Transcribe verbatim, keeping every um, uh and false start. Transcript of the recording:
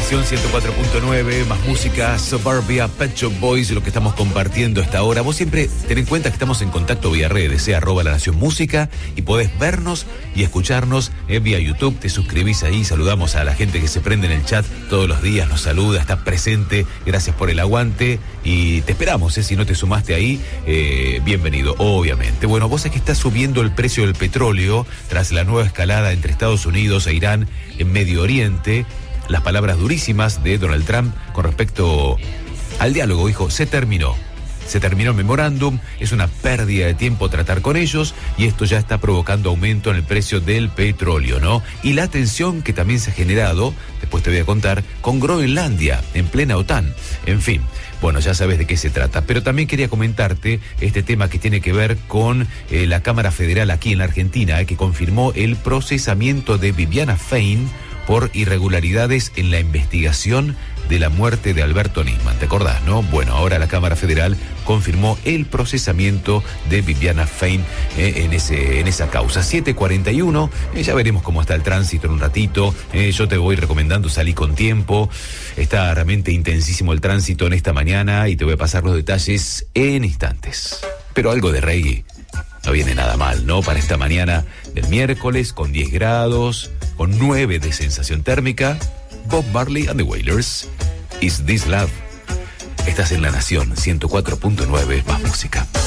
Nación ciento cuatro punto nueve, más música, Suburbia, Pet Shop Boys, lo que estamos compartiendo esta hora. Vos siempre ten en cuenta que estamos en contacto vía redes, sea arroba La Nación Música, y podés vernos y escucharnos eh, vía YouTube. Te suscribís ahí, saludamos a la gente que se prende en el chat todos los días, nos saluda, está presente, gracias por el aguante y te esperamos, eh, si no te sumaste ahí, eh, bienvenido, obviamente. Bueno, vos es que está subiendo el precio del petróleo tras la nueva escalada entre Estados Unidos e Irán en Medio Oriente. Las palabras durísimas de Donald Trump con respecto al diálogo, dijo, se terminó. Se terminó el memorándum, es una pérdida de tiempo tratar con ellos y esto ya está provocando aumento en el precio del petróleo, ¿no? Y la tensión que también se ha generado, después te voy a contar, con Groenlandia, en plena OTAN. En fin, bueno, ya sabes de qué se trata. Pero también quería comentarte este tema que tiene que ver con eh, la Cámara Federal aquí en la Argentina, eh, que confirmó el procesamiento de Viviana Fein por irregularidades en la investigación de la muerte de Alberto Nisman. ¿Te acordás, no? Bueno, ahora la Cámara Federal confirmó el procesamiento de Viviana Fein eh, en, ese, en esa causa. siete cuarenta y uno, eh, ya veremos cómo está el tránsito en un ratito. Eh, yo te voy recomendando salir con tiempo. Está realmente intensísimo el tránsito en esta mañana y te voy a pasar los detalles en instantes. Pero algo de reggae no viene nada mal, ¿no? Para esta mañana del miércoles, con diez grados, con nueve de sensación térmica. Bob Marley and the Wailers, Is This Love? Estás en La Nación ciento cuatro punto nueve, más música.